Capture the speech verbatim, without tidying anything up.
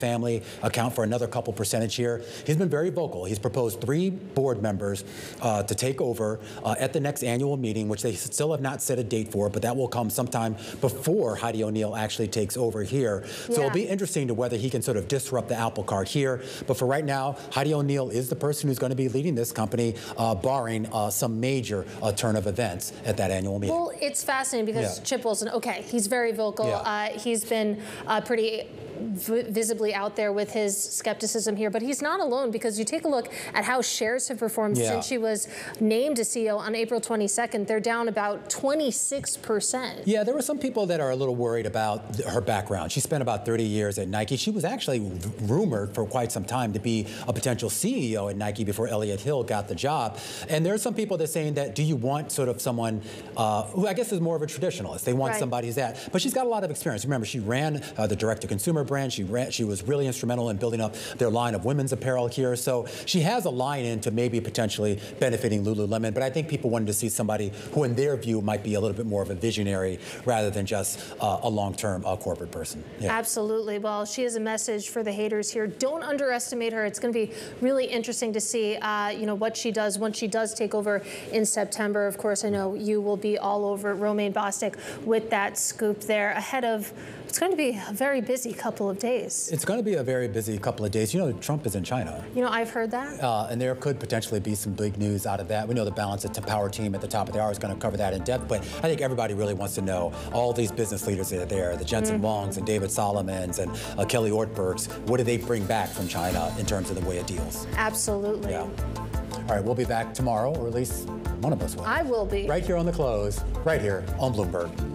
family account for another couple percentage here. He's been very vocal. He's proposed three board members uh, to take over uh, at the next annual meeting, which they still have not set a date for, but that will come sometime before Heidi O'Neill actually takes over here. So yeah. It'll be interesting to whether he can sort of disrupt the apple cart here. But for right now, Heidi O'Neill is the person who's going to be leading this company, uh, barring uh, some major uh, turn of events at that annual meeting. Well, it's fascinating because yeah. Chip Wilson, okay, he's very vocal. Yeah. Uh, he's been uh, pretty visibly out there with his skepticism here, but he's not alone, because you take a look at how shares have performed yeah. since she was named as C E O on April twenty-second. They're down about twenty-six percent. Yeah, there were some people that are a little worried about her background. She spent about thirty years at Nike. She was actually rumored for quite some time to be a potential C E O at Nike before Elliott Hill got the job. And there are some people that are saying that, do you want sort of someone uh, who I guess is more of a traditionalist? They want right. somebody who's that. But she's got a lot of experience. Remember, she ran uh, the direct-to-consumer brand. She ran, she was really instrumental in building up their line of women's apparel here. So she has a line into maybe potentially benefiting Lululemon. But I think people wanted to see somebody who, in their view, might be a little bit more of a visionary rather than just uh, a long-term uh, corporate person. Yeah. Absolutely. Well, she has a message for the haters here. Don't underestimate her. It's going to be really interesting to see, uh, you know, what she does once she does take over in September. Of course, I know you will be all over Romaine Bostick with that scoop there ahead of. It's going to be a very busy couple of days. It's going to be a very busy couple of days. You know, Trump is in China. You know, I've heard that. Uh, and there could potentially be some big news out of that. We know the Balance of Power team at the top of the hour is going to cover that in depth, but I think everybody really wants to know all these business leaders that are there, the Jensen mm-hmm. Huangs and David Solomons and uh, Kelly Ortbergs. What do they bring back from China in terms of the way it deals? Absolutely. Yeah. All right, we'll be back tomorrow, or at least one of us will. I will be. Right here on The Close, right here on Bloomberg.